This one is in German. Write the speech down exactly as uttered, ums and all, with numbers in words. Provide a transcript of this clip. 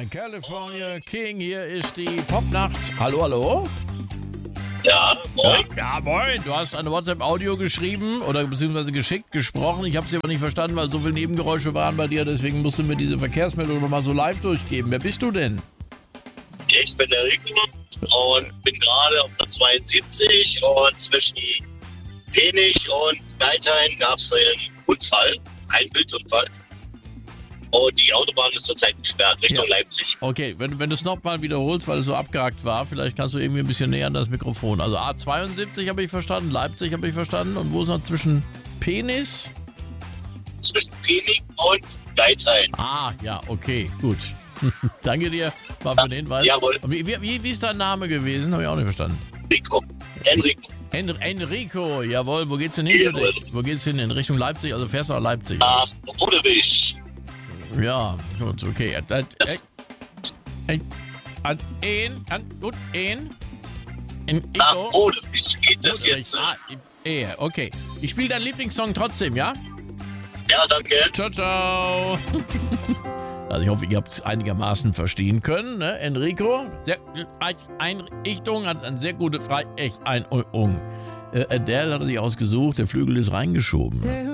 California King, hier ist die Popnacht. Hallo, hallo? Ja, moin. Ja, ja, moin. Du hast eine WhatsApp-Audio geschrieben oder beziehungsweise geschickt, gesprochen. Ich habe sie aber nicht verstanden, weil so viele Nebengeräusche waren bei dir. Deswegen musst du mir diese Verkehrsmeldung nochmal so live durchgeben. Wer bist du denn? Ich bin der Rico und bin gerade auf der zweiundsiebzig und zwischen Penich und Geithain gab es einen Unfall, einen Wildunfall. Und die Autobahn ist zurzeit gesperrt, Richtung ja. Leipzig. Okay, wenn, wenn du es nochmal wiederholst, weil es so abgehakt war, vielleicht kannst du irgendwie ein bisschen näher an das Mikrofon. Also A zweiundsiebzig habe ich verstanden, Leipzig habe ich verstanden. Und wo ist noch zwischen Penis? Zwischen Penich und Geithain. Ah, ja, okay, gut. Danke dir mal für den Hinweis. Jawohl. Wie, wie, wie ist dein Name gewesen? Habe ich auch nicht verstanden. Rico. Enrico. En Enrico, jawohl. Wo geht's denn hin für dich? Wo geht's hin? In Richtung Leipzig? Also fährst du nach Leipzig? Nach Rodewig. Ja, gut, okay. Ein, ein, ein, ein, gut, ein. Nach Rodewig geht das jetzt. Ah, okay. Ich spiele deinen Lieblingssong trotzdem, ja? Ja, danke. Ciao, ciao. Also ich hoffe, ihr habt es einigermaßen verstehen können, ne? Enrico, sehr, Einrichtung hat eine sehr gute Freich-Einrichtung. Äh, Adele hat er sich ausgesucht, der Flügel ist reingeschoben.